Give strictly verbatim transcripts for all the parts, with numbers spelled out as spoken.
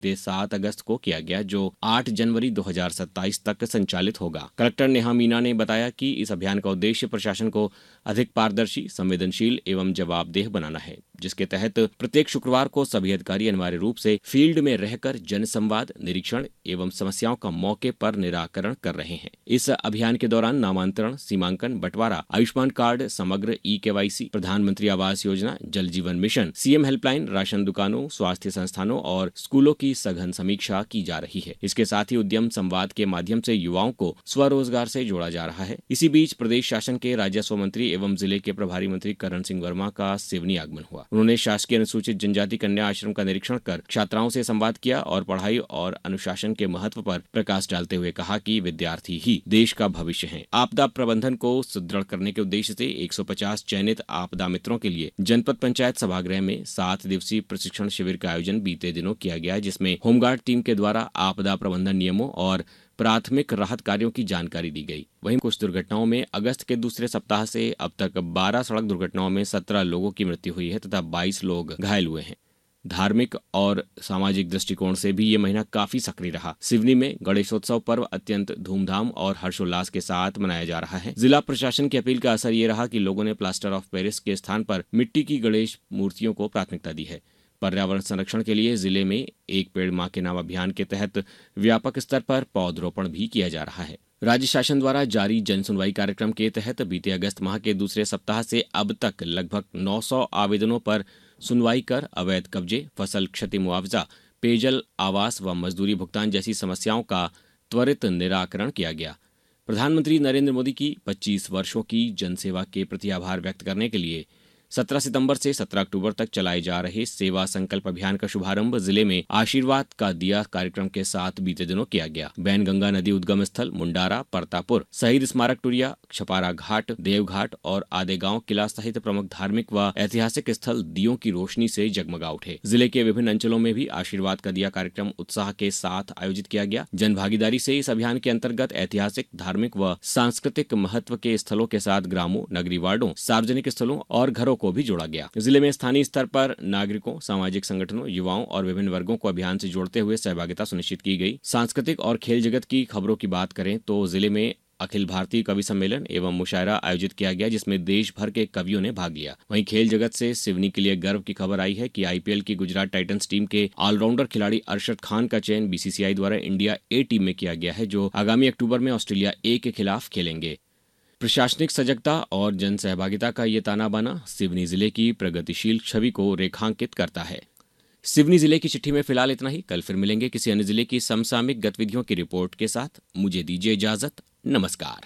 सात अगस्त को किया गया, जो आठ जनवरी दो हजार सत्ताईस तक संचालित होगा। कलेक्टर नेहा मीना ने बताया कि इस अभियान का उद्देश्य प्रशासन को अधिक पारदर्शी, संवेदनशील एवं जवाबदेह बनाना है, जिसके तहत प्रत्येक शुक्रवार को सभी अधिकारी अनिवार्य रूप से फील्ड में रहकर जनसंवाद, निरीक्षण एवं समस्याओं का मौके पर निराकरण कर रहे हैं। इस अभियान के दौरान नामांतरण, सीमांकन, बंटवारा, आयुष्मान कार्ड, समग्र ई केवाईसी, प्रधानमंत्री आवास योजना, जल जीवन मिशन, सीएम हेल्पलाइन, राशन दुकानों, स्वास्थ्य संस्थानों और स्कूलों की सघन समीक्षा की जा रही है। इसके साथ ही उद्यम संवाद के माध्यम से युवाओं को स्वरोजगार से जोड़ा जा रहा है। इसी बीच प्रदेश शासन के राजस्व मंत्री एवं जिले के प्रभारी मंत्री करण सिंह वर्मा का सिवनी आगमन हुआ। उन्होंने शासकीय अनुसूचित जनजाति कन्या आश्रम का निरीक्षण कर छात्राओं से संवाद किया और पढ़ाई और अनुशासन के महत्व पर प्रकाश डालते हुए कहा कि विद्यार्थी ही देश का भविष्य हैं। आपदा प्रबंधन को सुदृढ़ करने के उद्देश्य से एक सौ पचास चयनित आपदा मित्रों के लिए जनपद पंचायत सभागृह में सात दिवसीय प्रशिक्षण शिविर का आयोजन बीते दिनों किया गया, जिसमें होमगार्ड टीम के द्वारा आपदा प्रबंधन नियमों और प्राथमिक राहत कार्यों की जानकारी दी गई। वहीं कुछ दुर्घटनाओं में अगस्त के दूसरे सप्ताह से अब तक बारह सड़क दुर्घटनाओं में सत्रह लोगों की मृत्यु हुई है तथा बाईस लोग घायल हुए हैं। धार्मिक और सामाजिक दृष्टिकोण से भी ये महीना काफी सक्रिय रहा। सिवनी में गणेशोत्सव पर्व अत्यंत धूमधाम और हर्षोल्लास के साथ मनाया जा रहा है। जिला प्रशासन की अपील का असर ये रहा कि लोगों ने प्लास्टर ऑफ पेरिस के स्थान पर मिट्टी की गणेश मूर्तियों को प्राथमिकता दी है। पर्यावरण संरक्षण के लिए जिले में एक पेड़ मां के नाम अभियान के तहत व्यापक स्तर पर पौधरोपण भी किया जा रहा है। राज्य शासन द्वारा जारी जन सुनवाई कार्यक्रम के तहत बीते अगस्त माह के दूसरे सप्ताह से अब तक लगभग नौ सौ आवेदनों पर सुनवाई कर अवैध कब्जे, फसल क्षति मुआवजा, पेयजल, आवास व मजदूरी भुगतान जैसी समस्याओं का त्वरित निराकरण किया गया। प्रधानमंत्री नरेंद्र मोदी की पच्चीस वर्षों की जनसेवा के प्रति आभार व्यक्त करने के लिए सत्रह सितंबर से सत्रह अक्टूबर तक चलाए जा रहे सेवा संकल्प अभियान का शुभारंभ जिले में आशीर्वाद का दिया कार्यक्रम के साथ बीते दिनों किया गया। बैनगंगा नदी उद्गम स्थल मुंडारा, परतापुर, शहीद स्मारक टुरिया, छपारा घाट, देवघाट और आदेगांव किला सहित प्रमुख धार्मिक व ऐतिहासिक स्थल दियों की रोशनी से जगमगा उठे। जिले के विभिन्न अंचलों में भी आशीर्वाद का दिया कार्यक्रम उत्साह के साथ आयोजित किया गया। जन भागीदारी से इस अभियान के अंतर्गत ऐतिहासिक, धार्मिक व सांस्कृतिक महत्व के स्थलों के साथ ग्रामों, नगरीय वार्डों, सार्वजनिक स्थलों और घरों को भी जोड़ा गया। जिले में स्थानीय स्तर पर नागरिकों, सामाजिक संगठनों, युवाओं और विभिन्न वर्गों को अभियान से जोड़ते हुए सहभागिता सुनिश्चित की गई। सांस्कृतिक और खेल जगत की खबरों की बात करें तो जिले में अखिल भारतीय कवि सम्मेलन एवं मुशायरा आयोजित किया गया, जिसमें देश भर के कवियों ने भाग लिया। वहीं खेल जगत से सिवनी के लिए गर्व की खबर आई है कि आईपीएल की गुजरात टाइटंस टीम के ऑलराउंडर खिलाड़ी अरशद खान का चयन बीसीसीआई द्वारा इंडिया ए टीम में किया गया है, जो आगामी अक्टूबर में ऑस्ट्रेलिया ए के खिलाफ खेलेंगे। प्रशासनिक सजगता और जन सहभागिता का ये ताना बाना सिवनी जिले की प्रगतिशील छवि को रेखांकित करता है। सिवनी जिले की चिट्ठी में फिलहाल इतना ही। कल फिर मिलेंगे किसी अन्य जिले की समसामयिक गतिविधियों की रिपोर्ट के साथ। मुझे दीजिए इजाजत। नमस्कार।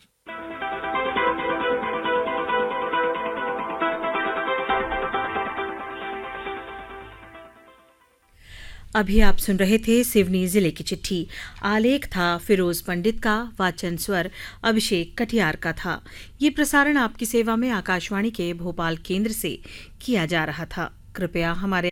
अभी आप सुन रहे थे सिवनी जिले की चिट्ठी। आलेख था फिरोज पंडित का, वाचन स्वर अभिषेक कटियार का था। ये प्रसारण आपकी सेवा में आकाशवाणी के भोपाल केंद्र से किया जा रहा था। कृपया हमारे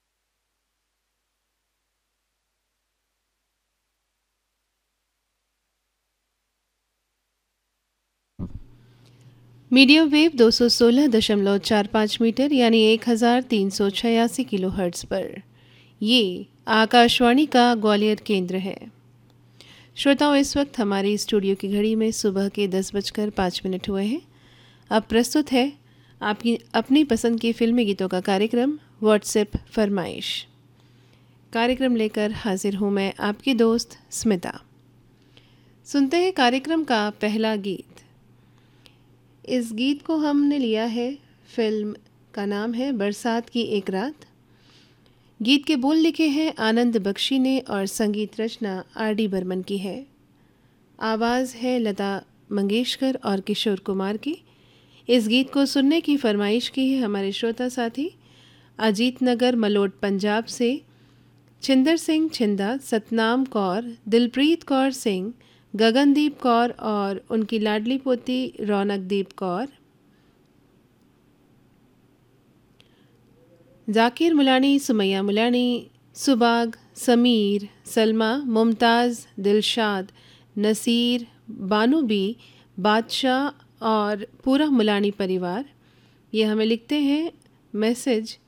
मीडियम वेव दो सौ सोलह दशमलव चार पाँच मीटर यानी एक हजार तीन सौ छियासी किलो हर्ट्ज पर ये आकाशवाणी का ग्वालियर केंद्र है। श्रोताओं, इस वक्त हमारी स्टूडियो की घड़ी में सुबह के दस बजकर पाँच मिनट हुए हैं। अब प्रस्तुत है आपकी अपनी पसंद की फिल्मी गीतों का कार्यक्रम व्हाट्सएप फरमाइश। कार्यक्रम लेकर हाजिर हूँ मैं, आपकी दोस्त स्मिता। सुनते हैं कार्यक्रम का पहला गीत। इस गीत को हमने लिया है, फिल्म का नाम है बरसात की एक रात। गीत के बोल लिखे हैं आनंद बख्शी ने और संगीत रचना आर डी बर्मन की है। आवाज़ है लता मंगेशकर और किशोर कुमार की। इस गीत को सुनने की फरमाइश की है हमारे श्रोता साथी अजीत नगर मलोट पंजाब से छिंदर सिंह छिंदा, सतनाम कौर, दिलप्रीत कौर सिंह, गगनदीप कौर और उनकी लाडली पोती रौनकदीप कौर, जाकिर मुलानी, सुमैया मुलानी, सुबाग, समीर, सलमा, मुमताज़, दिलशाद, नसीर, बानूबी, बादशाह और पूरा मुलानी परिवार। ये हमें लिखते हैं मैसेज